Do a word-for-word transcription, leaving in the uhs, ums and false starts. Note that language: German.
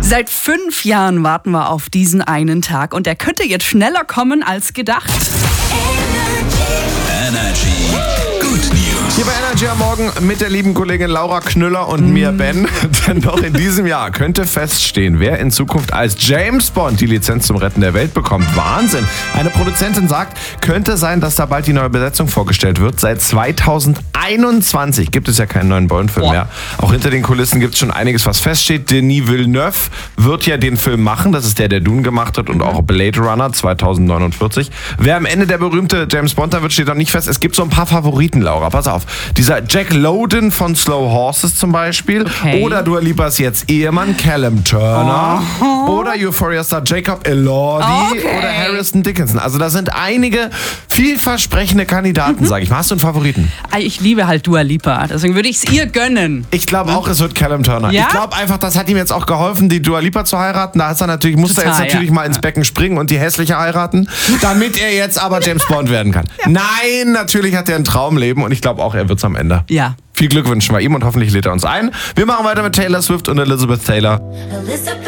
Seit fünf Jahren warten wir auf diesen einen Tag und der könnte jetzt schneller kommen als gedacht. Energy Good News. Hier bei Energy am Morgen mit der lieben Kollegin Laura Knüller und mm. mir, Ben. Denn noch in diesem Jahr könnte feststehen, wer in Zukunft als James Bond die Lizenz zum Retten der Welt bekommt. Wahnsinn! Eine Produzentin sagt, könnte sein, dass da bald die neue Besetzung vorgestellt wird. Seit zweitausendeinundzwanzig gibt es ja keinen neuen Bond-Film Boah. mehr. Auch hinter den Kulissen gibt es schon einiges, was feststeht. Denis Villeneuve wird ja den Film machen. Das ist der, der Dune gemacht hat und auch Blade Runner zweitausendneunundvierzig. Wer am Ende der berühmte James Bond da wird, steht noch nicht fest. Es gibt so ein paar Favoriten, Laura. Pass auf. Dieser Jack Lowden von Slow Horses zum Beispiel. Okay. Oder Dua Lipas jetzt Ehemann Callum Turner. Oh. Oder Euphoria-Star Jacob Elordi. Okay. Oder Harrison Dickinson. Also da sind einige vielversprechende Kandidaten, mhm. sage ich mal. Hast du einen Favoriten? Ich liebe halt Dua Lipa, deswegen würde ich es ihr gönnen. Ich glaube auch, es wird Callum Turner. Ja? Ich glaube einfach, das hat ihm jetzt auch geholfen, die Dua Lipa zu heiraten. Da ist er natürlich, muss er jetzt Total, natürlich ja. mal ins Becken springen und die hässliche heiraten, damit er jetzt aber James Bond werden kann. Ja. Nein, natürlich hat er ein Traumleben und ich glaube auch, er wird es am Ende. Ja. Viel Glück wünschen wir ihm und hoffentlich lädt er uns ein. Wir machen weiter mit Taylor Swift und Elizabeth Taylor. Elizabeth